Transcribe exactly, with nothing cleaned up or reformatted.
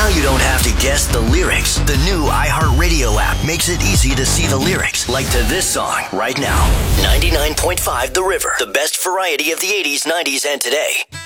Now you don't have to guess the lyrics. The new iHeartRadio app makes it easy to see the lyrics, like to this song right now. ninety-nine point five The River, the best variety of the eighties, nineties, and today.